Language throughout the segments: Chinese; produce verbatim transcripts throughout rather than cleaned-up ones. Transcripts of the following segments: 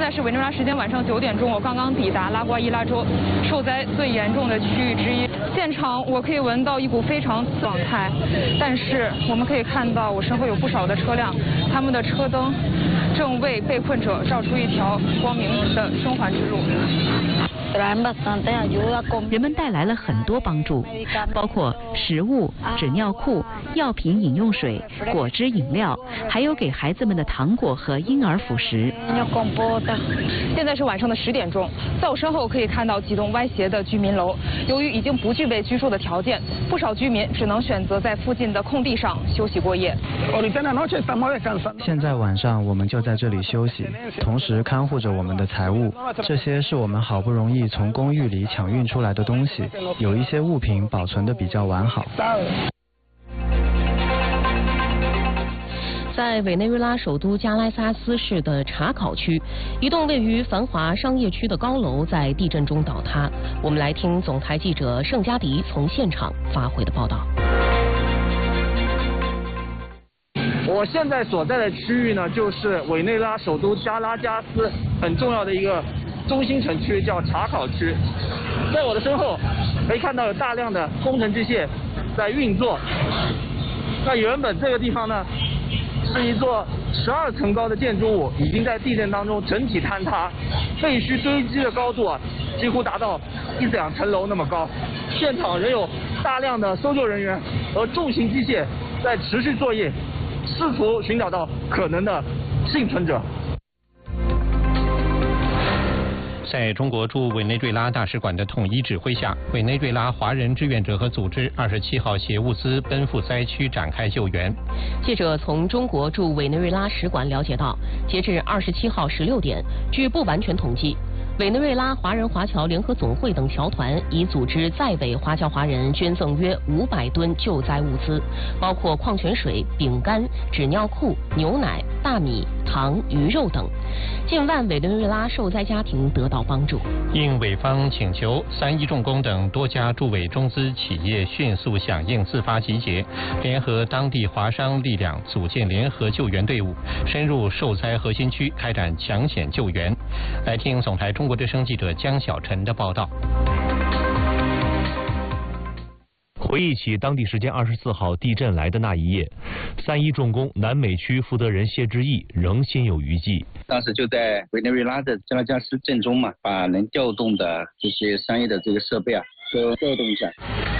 在是委内瑞拉时间晚上九点钟，我刚刚抵达拉瓜伊拉州受灾最严重的区域之一。现场我可以闻到一股非常状态，但是我们可以看到我身后有不少的车辆，他们的车灯正为被困者照出一条光明的生还之路。 人们带来了很多帮助，包括食物、纸尿裤、药品、饮用水、果汁饮料，还有给孩子们的糖果和婴儿辅食。 现在是晚上的十点钟，在我身后可以看到几栋歪斜的居民楼，由于已经不具备居住的条件，不少居民只能选择在附近的空地上休息过夜。 现在晚上我们就在这里休息，同时看护着我们的财物，这些是我们好不容易从公寓里抢运出来的东西，有一些物品保存得比较完好。 在委内瑞拉首都加拉萨斯市的查考区，一栋位于繁华商业区的高楼在地震中倒塌。我们来听总台记者盛佳迪从现场发回的报道。 我现在所在的区域呢，就是委内瑞拉首都加拉加斯很重要的一个中心城区，叫查考区。在我的身后可以看到有大量的工程机械在运作。那原本这个地方呢，是一座十二层高的建筑物，已经在地震当中整体坍塌，废墟堆积的高度啊，几乎达到一两层楼那么高。现场仍有大量的搜救人员和重型机械在持续作业，试图寻找到可能的幸存者。 在中国驻委内瑞拉大使馆的统一指挥下，委内瑞拉华人志愿者和组织二十七号携物资奔赴灾区展开救援。 记者从中国驻委内瑞拉使馆了解到，截至二十七号十六点，据不完全统计，委内瑞拉华人华侨联合总会等侨团已组织在委华侨华人捐赠约五百吨救灾物资，包括矿泉水、饼干、纸尿裤、牛奶、大米、糖、鱼肉等。近万委内瑞拉受灾家庭得到帮助。 应委方请求，三一重工等多家驻委中资企业迅速响应自发集结，联合当地华商力量组建联合救援队伍，深入受灾核心区开展抢险救援。来听总台中国之声记者江小晨的报道。 回忆起当地时间二十四号地震来的那一夜，三一重工南美区负责人谢之义仍心有余悸。 当时就在委内瑞拉的加拉加斯震中嘛，把能调动的这些商业的这个设备啊，都调动一下。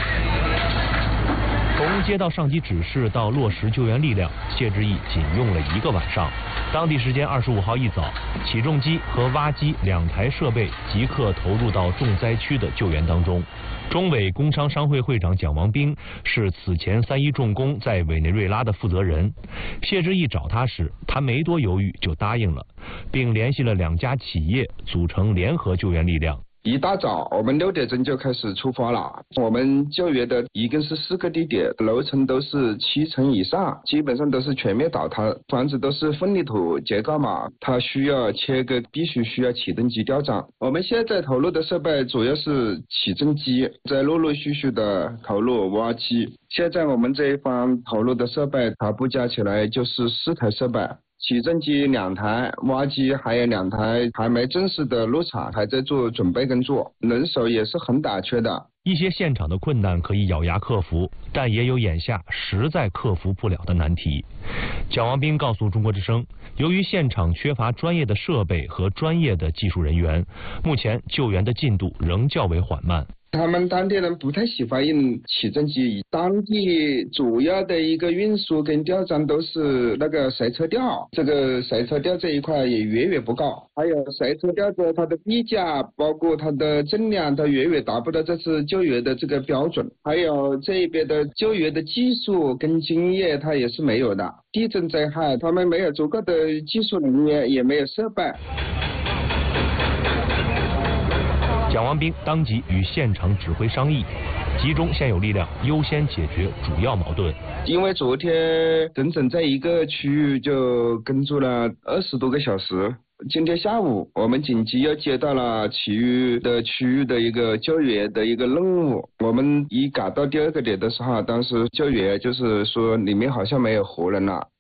从接到上级指示到落实救援力量，谢之义仅用了一个晚上。当地时间二十五号一早，起重机和挖机两台设备即刻投入到重灾区的救援当中。中委工商商会会长蒋王斌是此前三一重工在委内瑞拉的负责人。谢之义找他时，他没多犹豫就答应了，并联系了两家企业组成联合救援力量。 一大早，我们六点钟就开始出发了。我们救援的一共是四个地点，楼层都是七层以上，基本上都是全面倒塌，房子都是混凝土结构嘛，它需要切割，必须需要起重机吊装。我们现在投入的设备主要是起重机，在陆陆续续的投入挖机。现在我们这一方投入的设备，全部加起来就是四台设备。起重机两台，挖机还有两台，还没正式的入场，还在做准备工作，人手也是很短缺的。 一些现场的困难可以咬牙克服，但也有眼下实在克服不了的难题。蒋王斌告诉中国之声，由于现场缺乏专业的设备和专业的技术人员，目前救援的进度仍较为缓慢。 他们当地人不太喜欢用起重机，当地主要的一个运输跟吊装都是那个塞车吊，这个塞车吊这一块也远远不够，还有塞车吊的它的臂架，包括它的重量，它远远达不到这次救援的这个标准，还有这边的救援的技术跟经验它也是没有的。地震灾害，他们没有足够的技术人员，也没有设备。 蒋王斌当即与现场指挥商议，集中现有力量，优先解决主要矛盾。 因为昨天整整在一个区域就工作了二十多个小时，今天下午我们紧急又接到了其余的区域的一个救援的一个任务。我们一赶到第二个点的时候，当时救援就是说里面好像没有活人了，